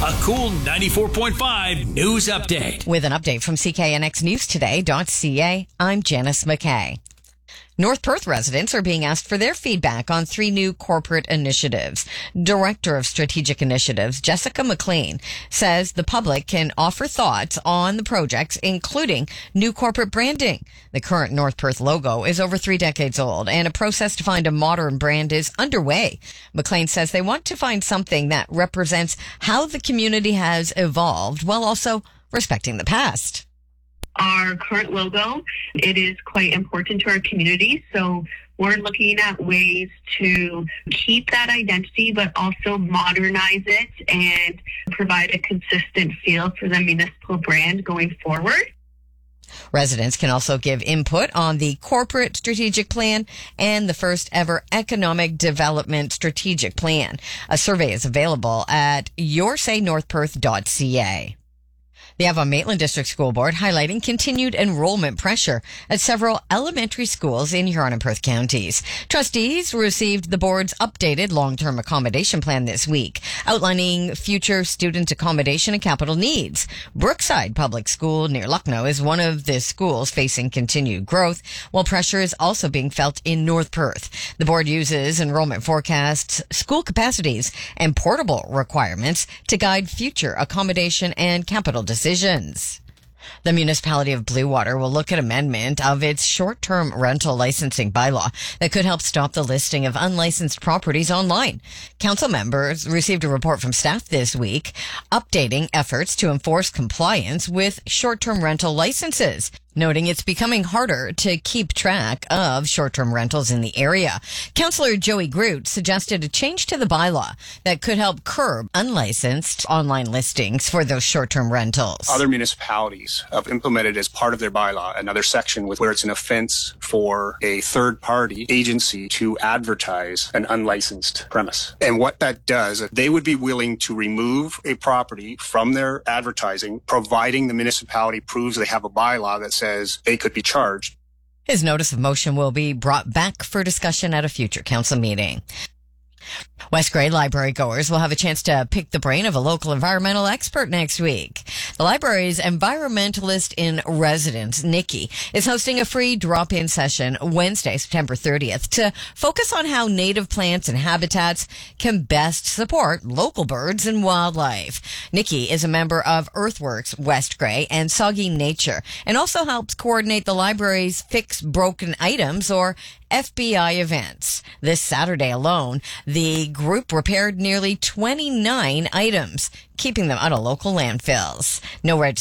A cool 94.5 news update. With an update from CKNXNewsToday.ca, I'm Janice McKay. North Perth residents are being asked for their feedback on 3 new corporate initiatives. Director of Strategic Initiatives, Jessica McLean, says the public can offer thoughts on the projects, including new corporate branding. The current North Perth logo is over 3 decades old, and a process to find a modern brand is underway. McLean says they want to find something that represents how the community has evolved while also respecting the past. Our current logo, it is quite important to our community. So we're looking at ways to keep that identity, but also modernize it and provide a consistent feel for the municipal brand going forward. Residents can also give input on the corporate strategic plan and the first ever economic development strategic plan. A survey is available at yoursaynorthperth.ca. The Avon-Maitland District School Board highlighting continued enrollment pressure at several elementary schools in Huron and Perth counties. Trustees received the board's updated long-term accommodation plan this week, outlining future student accommodation and capital needs. Brookside Public School near Lucknow is one of the schools facing continued growth, while pressure is also being felt in North Perth. The board uses enrollment forecasts, school capacities, and portable requirements to guide future accommodation and capital decisions. The municipality of Bluewater will look at amendment of its short-term rental licensing bylaw that could help stop the listing of unlicensed properties online. Council members received a report from staff this week updating efforts to enforce compliance with short-term rental licenses, noting it's becoming harder to keep track of short-term rentals in the area. Councillor Joey Groot suggested a change to the bylaw that could help curb unlicensed online listings for those short-term rentals. Other municipalities have implemented as part of their bylaw another section with where it's an offense for a third-party agency to advertise an unlicensed premise. And what that does, they would be willing to remove a property from their advertising, providing the municipality proves they have a bylaw that says they could be charged. His notice of motion will be brought back for discussion at a future council meeting. West Grey library goers will have a chance to pick the brain of a local environmental expert next week. The library's environmentalist in residence, Nikki, is hosting a free drop-in session Wednesday, September 30th, to focus on how native plants and habitats can best support local birds and wildlife. Nikki is a member of Earthworks West Grey and Soggy Nature, and also helps coordinate the library's Fix Broken Items, or FBI events. This Saturday alone, the group repaired nearly 29 items, keeping them out of local landfills. No